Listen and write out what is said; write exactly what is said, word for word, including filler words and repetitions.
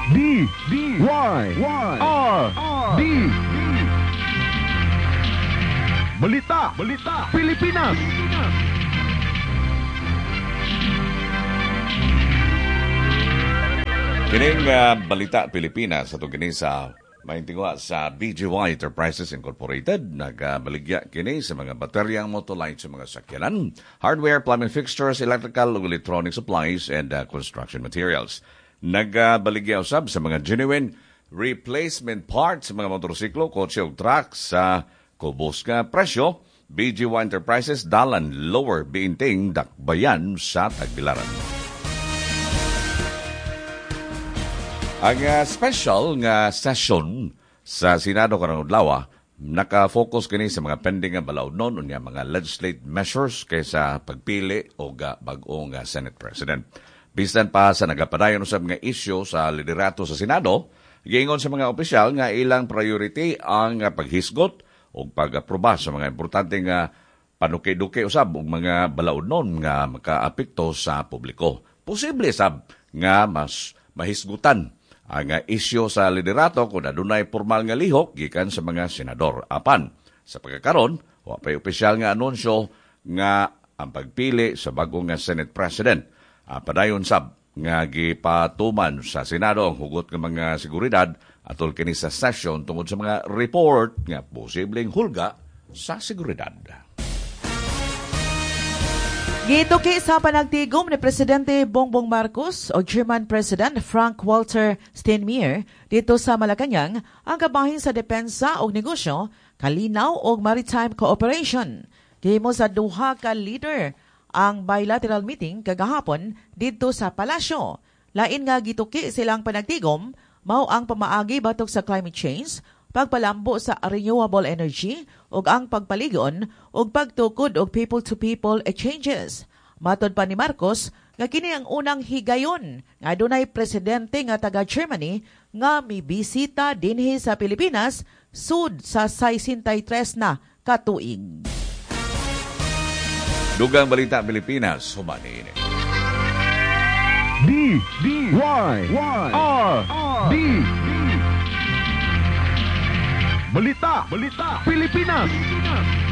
D D Y Y R D Balita Balita Pilipinas. Kining uh, Balita Pilipinas ato kini sa maintingwa sa B G Y Enterprises Incorporated. Nagabaligya kini sa mga bateryang motolight sa mga sakyanan, hardware, plumbing fixtures, electrical, electronic supplies, and uh, construction materials. Nagabaligya usab sa mga genuine replacement parts sa mga motorsiklo, kotse o truck sa kubos nga presyo. B G Y Enterprises dalan lower biinting dakbayan sa Tagbilaran. Ang uh, special nga session sa Senado karong adlaw naka-focus kini sa mga pending nga balaodnon unya mga legislative measures kaysa pagpili og uh, bag-ong uh, Senate President. Bisan pa sa nagapadayon usab nga issue sa liderato sa Senado, giingon sa mga opisyal nga ilang priority ang uh, paghisgot o pag-aproba sa mga importante nga panuki-duki usab og mga balaodnon nga makaapekto sa publiko. Posible sab nga mas mahisgutan ang isyu sa liderato kung adunay formal nga lihok gikan sa mga senador. Apan, sa pagkakaron, wa pay opisyal nga anunsyo nga ang pagpili sa bagong nga Senate President. Uh, padayon sab nga gipatuman sa Senado ang hugot ng mga seguridad atol kini sa session tungod sa mga report nga posibleng hulga sa seguridad. Gituki sa panagtigom ni Presidente Bongbong Marcos o German President Frank Walter Steinmeier dito sa Malacañang ang kabahin sa depensa o negosyo, kalinaw o maritime cooperation. Gihimo sa duha ka leader ang bilateral meeting kagahapon dito sa palasyo. Lain nga gituki silang panagtigom, mao ang pamaagi batok sa climate change, pagpalambo sa renewable energy ug ang pagpaligon ug pagtukod og people-to-people exchanges. Matod pa ni Marcos nga kini ang unang higayon nga adunay presidente nga taga Germany nga mibisita dinhi sa Pilipinas sud sa sesenta y tres na katuig. Dugang Balita Pilipinas, humani ini. D D Y R D Balita Balita Pilipinas.